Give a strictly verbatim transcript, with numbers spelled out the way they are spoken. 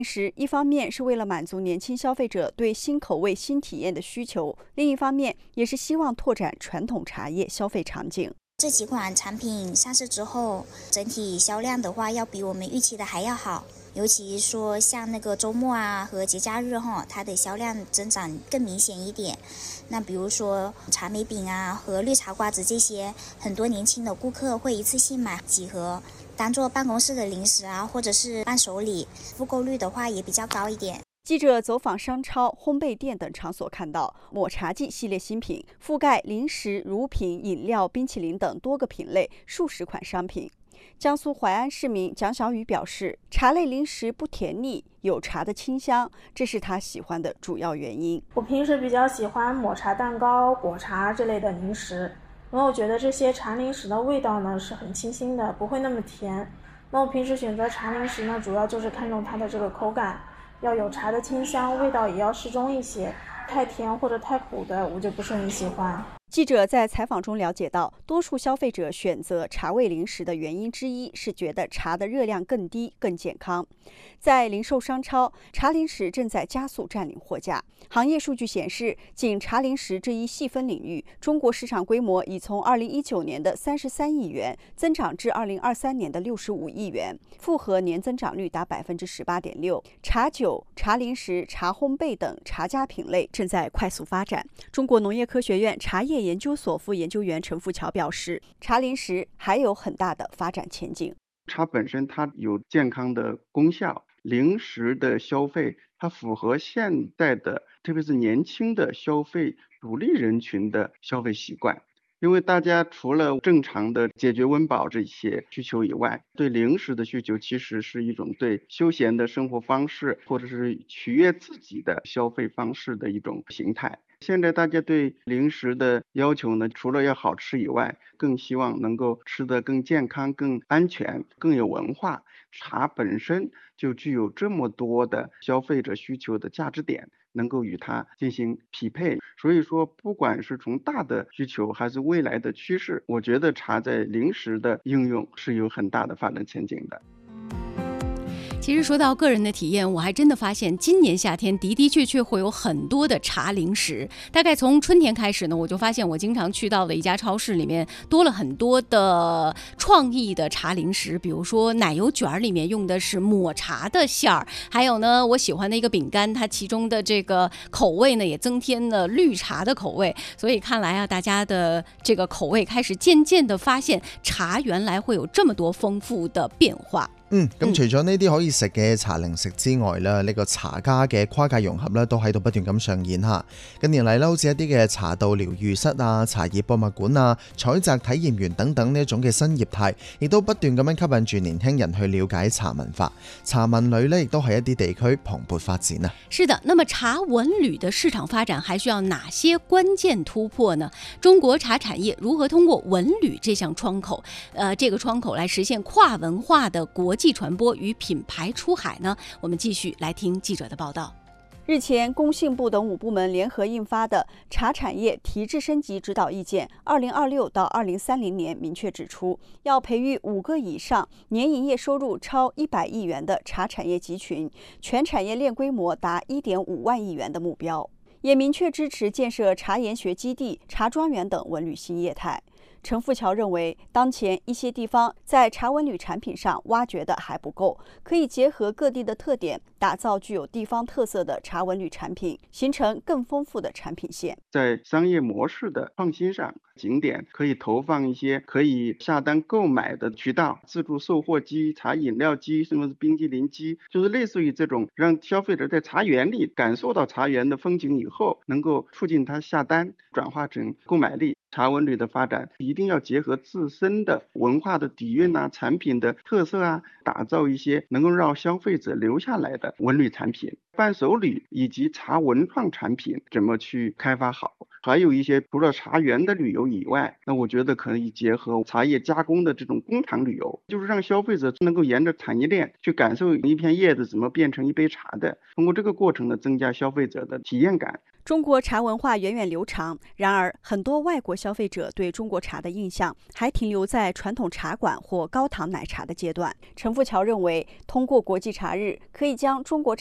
时，一方面是为了满足年轻消费者对新口味、新体验的需求，另一方面也是希望拓展传统茶叶消费场景。 这几款产品上市之后，整体销量的话要比我们预期的还要好，尤其说像那个周末啊和节假日哈，它的销量增长更明显一点。那比如说茶梅饼啊和绿茶瓜子这些，很多年轻的顾客会一次性买几盒，当做办公室的零食啊，或者是伴手礼，复购率的话也比较高一点。 记者走访商超、烘焙店等场所，看到抹茶季系列新品覆盖零食、乳品、饮料、冰淇淋等多个品类，数十款商品。江苏淮安市民蒋小雨表示，茶类零食不甜腻，有茶的清香，这是他喜欢的主要原因。 我平时比较喜欢抹茶蛋糕、果茶这类的零食，因为我觉得这些茶零食的味道呢是很清新的，不会那么甜。那我平时选择茶零食呢，主要就是看重它的这个口感，要有茶的清香，味道也要适中一些，太甜或者太苦的我就不是很喜欢。 记者在采访中了解到，多数消费者选择茶味零食的原因之一是觉得茶的热量更低、更健康。在零售商超，茶零食正在加速占领货架。行业数据显示，仅茶零食这一细分领域，中国市场规模已从二零一九年的三十三亿元增长至二零二三年的六十五亿元，复合年增长率达百分之十八点六。茶酒、茶零食、茶烘焙等茶家品类正在快速发展。中国农业科学院茶叶研究所副研究员陈富桥表示，茶零食还有很大的发展前景。 茶本身它有健康的功效，零食的消费它符合现在的特别是年轻的消费主力人群的消费习惯。因为大家除了正常的解决温饱这些需求以外，对零食的需求其实是一种对休闲的生活方式或者是取悦自己的消费方式的一种形态。现在大家对零食的要求呢，除了要好吃以外，更希望能够吃得更健康、更安全、更有文化。茶本身就具有这么多的消费者需求的价值点，能够与它进行匹配。所以说，不管是从大的需求还是未来的趋势，我觉得茶在零食的应用是有很大的发展前景的。 其实说到个人的体验，我还真的发现今年夏天的的确确会有很多的茶零食。大概从春天开始呢，我就发现我经常去到的一家超市里面多了很多的创意的茶零食，比如说奶油卷里面用的是抹茶的馅儿，还有呢我喜欢的一个饼干，它其中的这个口味呢也增添了绿茶的口味。所以看来啊，大家的这个口味开始渐渐的发現茶原來會有這麼多豐富的變化。 嗯，咁除咗呢啲可以食嘅茶零食之外咧，呢個茶家嘅跨界融合咧都喺度不斷咁上演嚇。近年嚟咧，好似一啲嘅茶道療癒室啊、茶葉博物館啊、採摘體驗園等等呢一種嘅新業態，亦都不斷咁樣吸引住年輕人去了解茶文化。茶文旅咧亦都喺一啲地區蓬勃發展啊。 是的，那麼茶文旅的市場發展還需要哪些關鍵突破呢？中國茶產業如何通過文旅這項窗口，呃，這個窗口來實現跨文化的國際傳播與品牌出海呢？我們繼續來聽記者的報道。 日前，工信部等五部門聯合印發的《茶產業提質升級指導意見》二零二六到二零三零年明確指出，要培育五個以上年營業收入超一百億元的茶產業集群，全產業鏈規模達一點五萬億元的目標，也明確支持建設茶研學基地、茶莊園等文旅新業態。陳富橋認為，當前一些地方在茶文旅產品上挖掘的還不夠，可以結合各地的特點，打造具有地方特色的茶文旅產品，形成更豐富的產品線。 在商業模式的創新上，景點可以投放一些可以下單購買的渠道，自助售貨機、茶飲料機，甚至是冰激凌機，就是類似於這種讓消費者在茶園裏感受到茶園的風景以後，能夠促進他下單轉化成購買力。茶文旅的發展一定要結合自身的文化的底蘊啊、產品的特色啊，打造一些能夠讓消費者留下來的文旅產品。伴手禮以及茶文創產品怎麼去開發好， 还有一些除了茶园的旅游以外，那我觉得可以结合茶叶加工的这种工厂旅游，就是让消费者能够沿着产业链去感受一片叶子怎么变成一杯茶的，通过这个过程呢，增加消费者的体验感。 中国茶文化源远流长，然而很多外国消费者对中国茶的印象还停留在传统茶馆或高糖奶茶的阶段。陈富桥认为，通过国际茶日，可以将中国